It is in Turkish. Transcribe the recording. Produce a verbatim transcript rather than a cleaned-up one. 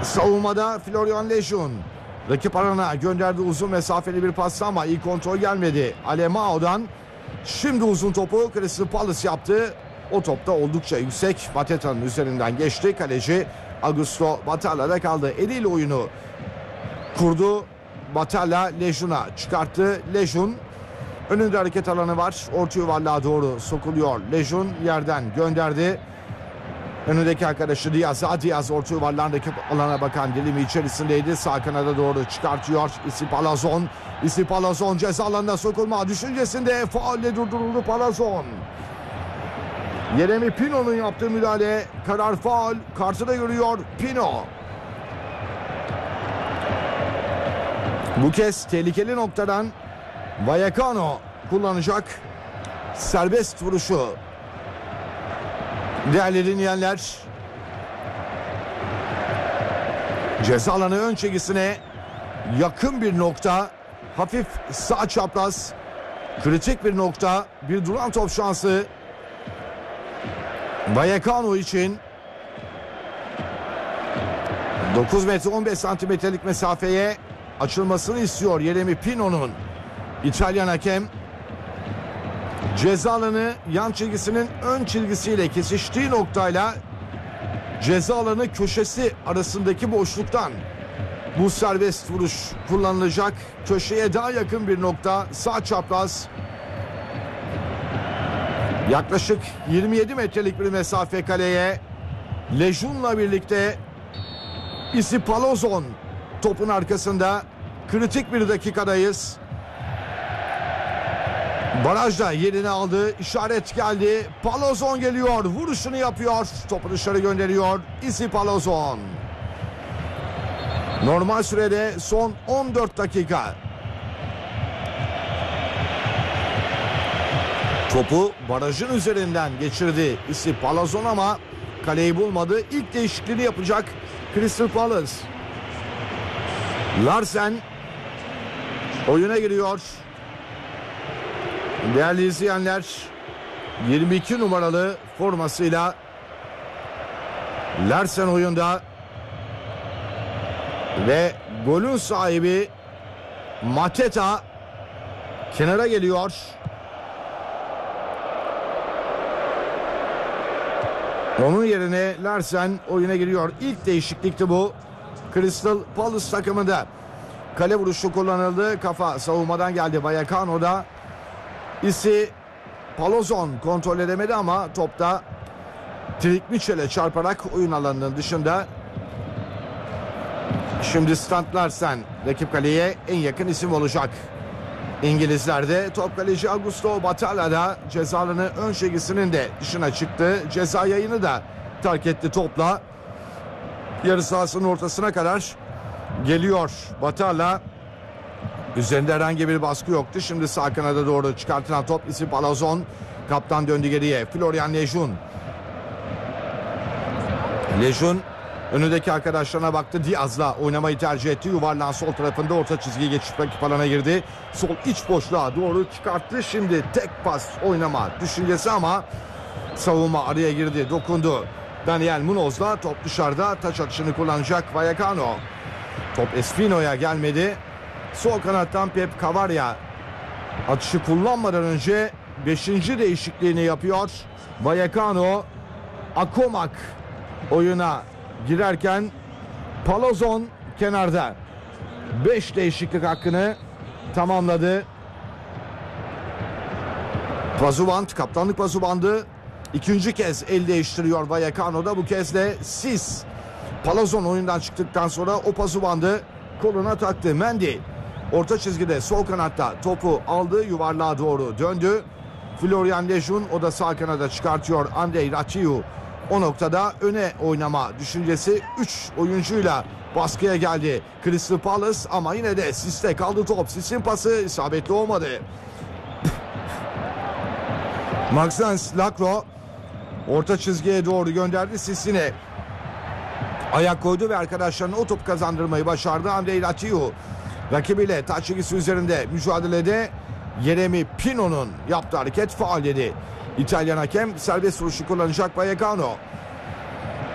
Savunmada Florian Lejeune. Rakip alana gönderdi uzun mesafeli bir pas ama iyi kontrol gelmedi. Alemao'dan şimdi uzun topu Crystal Palace yaptı. O topta oldukça yüksek. Mateta'nın üzerinden geçti. Kaleci Augusto Batalla'da kaldı. Eliyle oyunu kurdu. Batalla Lejeune'a çıkarttı. Lejeune önünde hareket alanı var. Orta yuvarlığa doğru sokuluyor. Lejeune yerden gönderdi. Önündeki arkadaşı Diaz'a. Diaz orta yuvarlarındaki alana bakan dilimi içerisindeydi. Sağ kanada doğru çıkartıyor. Isi Palazon. Isi Palazon ceza alanına sokulma düşüncesinde faulle durduruldu Palazon. Yeremi Pino'nun yaptığı müdahale. Karar faul. Kartı da görüyor Pino. Bu kez tehlikeli noktadan Vallecano kullanacak serbest vuruşu. Değerli dinleyenler, ceza alanı ön çizgisine yakın bir nokta, hafif sağ çapraz, kritik bir nokta, bir duran top şansı Vallecano için. dokuz metre on beş santimetrelik mesafeye açılmasını istiyor Yeremi Pino'nun. İtalyan hakem ceza alanı yan çizgisinin ön çizgisiyle kesiştiği noktayla ceza alanı köşesi arasındaki boşluktan bu serbest vuruş kullanılacak. Köşeye daha yakın bir nokta, sağ çapraz. Yaklaşık yirmi yedi metrelik bir mesafe kaleye. Lejeune'la birlikte Isi Palazon topun arkasında. Kritik bir dakikadayız. Barajda yerini aldı. İşaret geldi. Palazon geliyor. Vuruşunu yapıyor. Topu dışarı gönderiyor. Isi Palazon. Normal sürede son on dört dakika. Topu barajın üzerinden geçirdi Isi Palazon ama kaleyi bulmadı. İlk değişikliğini yapacak Crystal Palace. Larsen oyuna giriyor. Değerli izleyenler, yirmi iki numaralı formasıyla Larsen oyunda ve golün sahibi Mateta kenara geliyor. Onun yerine Larsen oyuna giriyor. İlk değişiklikti bu Crystal Palace takımında. Kale vuruşu kullanıldı. Kafa savunmadan geldi Vallecano'da. Isi Palazon kontrol edemedi ama topta Trik Mitchell'e çarparak oyun alanının dışında. Şimdi Stant Larsen rakip kaleye en yakın isim olacak. İngilizlerde top kaleci Augusto Batalla'da ceza alanı ön çizgisinin de dışına çıktı. Ceza yayını da terk etti topla. Yarı sahasının ortasına kadar geliyor Batalla. Üzerinde herhangi bir baskı yoktu. Şimdi sağ kanada doğru çıkartılan top Isi Palazon. Kaptan döndü geriye. Florian Lejeune. Lejeune önündeki arkadaşlarına baktı. Diaz'la oynamayı tercih etti. Yuvarlağın sol tarafında orta çizgiyi geçip rakip alana girdi. Sol iç boşluğa doğru çıkarttı. Şimdi tek pas oynama düşüncesi ama savunma araya girdi. Dokundu. Daniel Munoz'la top dışarıda. Taç atışını kullanacak Vallecano. Top Espino'ya gelmedi. Sol kanattan Pep Cavarya atışı kullanmadan önce beşinci değişikliğini yapıyor. Vallecano, Akomak oyuna girerken Palazon kenarda. beş değişiklik hakkını tamamladı. Pazuband, kaptanlık pazubandı. İkinci kez el değiştiriyor Vallecano'da. Bu kez de Sis. Palazon oyundan çıktıktan sonra o pazubandı koluna taktı. Mendy orta çizgide sol kanatta topu aldı, yuvarlığa doğru döndü. Florian Lejeune o da sağ kanada çıkartıyor. Andrei Raciu o noktada öne oynama düşüncesi. üç oyuncuyla baskıya geldi Crystal Palace ama yine de Sis'te kaldı top. Sis'in pası isabetli olmadı. Maxence Lacroix orta çizgiye doğru gönderdi Sis'ine. Ayak koydu ve arkadaşlarına o topu kazandırmayı başardı. Andrei Raciu rakibiyle taç çizgisi üzerinde mücadelede Yeremi Pino'nun yaptığı hareket faul dedi. İtalyan hakem serbest vuruşu kullanacak Vallecano.